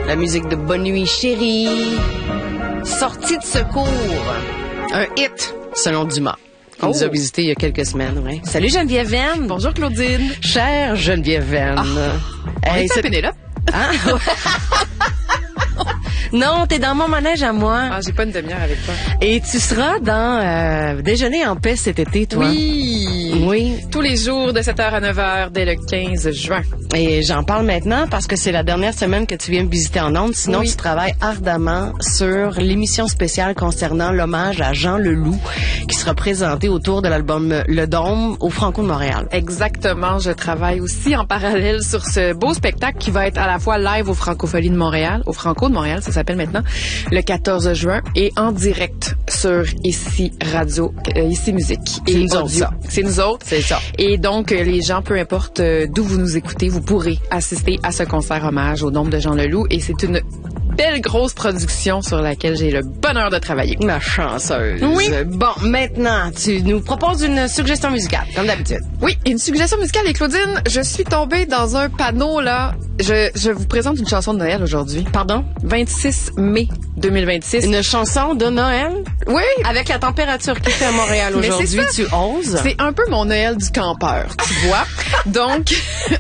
La musique de Bonne Nuit Chérie. Sortie de secours. Un hit, selon Dumas. Qui nous a visité il y a quelques semaines, ouais. Salut Geneviève Venn. Bonjour Claudine. Chère Geneviève Venn. On est à Pénélope. Hein? Non, t'es dans mon manège à moi. Ah, j'ai pas une demi-heure avec toi. Et tu seras dans Déjeuner en paix cet été, toi. Oui. Tous les jours de 7h à 9h dès le 15 juin. Et j'en parle maintenant parce que c'est la dernière semaine que tu viens me visiter en ondes. Sinon, tu travailles ardemment sur l'émission spéciale concernant l'hommage à Jean Leloup qui sera présenté autour de l'album Le Dôme au Franco de Montréal. Exactement. Je travaille aussi en parallèle sur ce beau spectacle qui va être à la fois live au Francophonie de Montréal, au Franco de Montréal, ça s'appelle maintenant, le 14 juin, et en direct sur Ici Radio, Ici Musique. C'est nous autres, ça. C'est nous autres. C'est ça. Et donc, les gens, peu importe d'où vous nous écoutez, vous pourrez assister à ce concert hommage au Dôme de Jean Leloup. Et c'est une belle grosse production sur laquelle j'ai le bonheur de travailler. Ma chanceuse. Oui. Bon, maintenant, tu nous proposes une suggestion musicale, comme d'habitude. Oui, une suggestion musicale. Et Claudine, je suis tombée dans un panneau, là. Je vous présente une chanson de Noël aujourd'hui. Pardon? 26 mai 2026. Une chanson de Noël? Oui. Avec la température qui fait à Montréal aujourd'hui, tu oses? C'est un peu mon Noël du campeur, tu vois. Donc,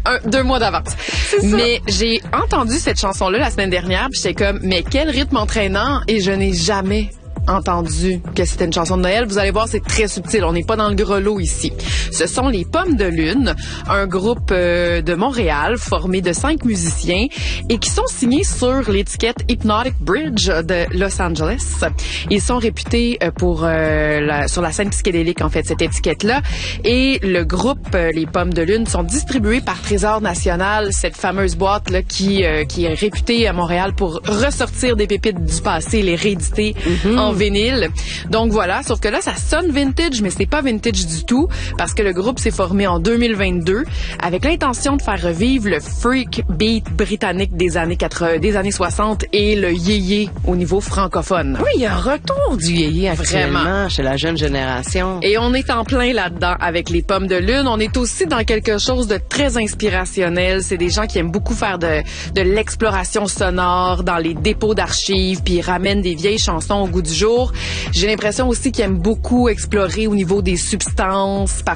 2 mois d'avance. Mais j'ai entendu cette chanson-là la semaine dernière, puis j'étais comme, mais quel rythme entraînant, et je n'ai jamais entendu que c'était une chanson de Noël. Vous allez voir, c'est très subtil. On n'est pas dans le grelot ici. Ce sont les Pommes de Lune, un groupe de Montréal formé de 5 musiciens et qui sont signés sur l'étiquette Hypnotic Bridge de Los Angeles. Ils sont réputés pour sur la scène psychédélique, en fait, cette étiquette-là. Et le groupe Les Pommes de Lune sont distribués par Trésor National, cette fameuse boîte là qui est réputée à Montréal pour ressortir des pépites du passé, les rééditer en vinyle. Donc voilà, sauf que là, ça sonne vintage, mais c'est pas vintage du tout, parce que le groupe s'est formé en 2022 avec l'intention de faire revivre le freak beat britannique des années 60 et le yéyé au niveau francophone. Oui, il y a un retour du yéyé actuellement chez la jeune génération. Et on est en plein là-dedans avec les Pommes de Lune. On est aussi dans quelque chose de très inspirationnel. C'est des gens qui aiment beaucoup faire de l'exploration sonore dans les dépôts d'archives, puis ils ramènent des vieilles chansons au goût du jour. J'ai l'impression aussi qu'ils aiment beaucoup explorer au niveau des substances,